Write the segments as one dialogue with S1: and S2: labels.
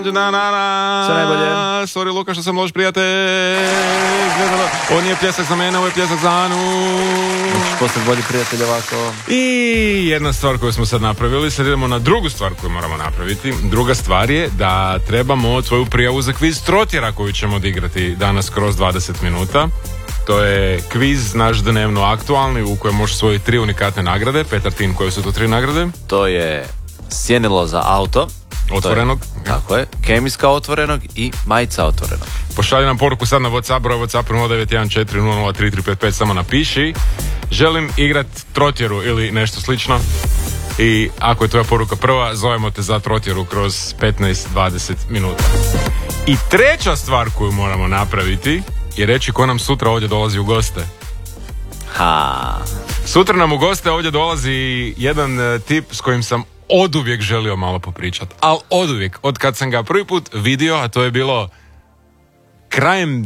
S1: rođendana.
S2: Sve najbolje.
S1: Sorry Luka što sam loš prijatelj. Ovo nije pljesak za mene, ovo je pljesak za Anu.
S2: Postati bolji prijatelj ovako.
S1: I jedna stvar koju smo sad napravili, sad idemo na drugu stvar koju moramo napraviti. Druga stvar je da trebamo tvoju prijavu za kviz Trotjera koju ćemo odigrati danas kroz 20 minuta. To je kviz naš dnevno aktualni u kojem možeš osvojiti 3 unikatne nagrade. Petar Tin, koje su to 3 nagrade?
S2: To je sjenilo za auto.
S1: Otvorenog.
S2: Tako je. Kemijska otvorenog i majica otvorenog.
S1: Pošalji nam poruku sad na WhatsApp, broj WhatsApp 0914003355, samo napiši želim igrat Trotjeru ili nešto slično. I ako je tvoja poruka prva, zovemo te za Trotjeru kroz 15-20 minuta. I treća stvar koju moramo napraviti je reći ko nam sutra ovdje dolazi u goste. Sutra nam u goste ovdje dolazi jedan tip s kojim sam oduvijek želio malo popričati. Ali oduvijek, od kad sam ga prvi put vidio, a to je bilo krajem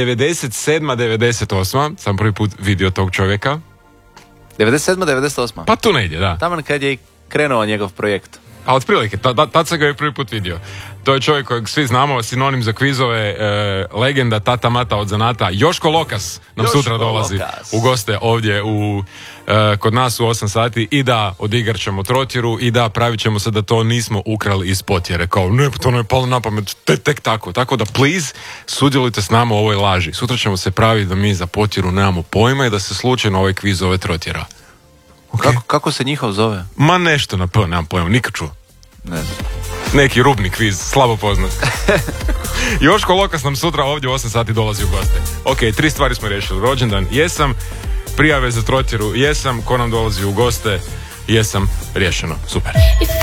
S1: 97-98, sam prvi put vidio tog čovjeka.
S2: 97-98?
S1: Pa tu negdje, da.
S2: Taman kad je krenuo njegov projekt.
S1: A otprilike, tad sam ga je prvi put vidio. To je čovjek kojeg svi znamo, sinonim za kvizove, legenda, tata mata od zanata. Joško Lokas nam sutra dolazi u goste ovdje kod nas u 8 sati i da odigrat ćemo Trotjeru i da pravit ćemo se da to nismo ukrali iz Potjere. Kao, ne, to ne je palo na pamet, tek tako. Tako da, please, sudjelujte s nama u ovoj laži. Sutra ćemo se praviti da mi za Potjeru nemamo pojma i da se slučajno ovaj kviz zove Trotjera.
S2: Okay. Kako se njihov zove?
S1: Ma nešto na P, nemam pojma, nikad čuo.
S2: Ne znam.
S1: Neki rubni kviz, slabo poznat. Joško Lokas nam sutra ovdje u 8 sati dolazi u goste. Ok, 3 stvari smo riješili. Rođendan, jesam. Prijave za Trotjeru, jesam. Ko nam dolazi u goste, jesam. Riješeno, super.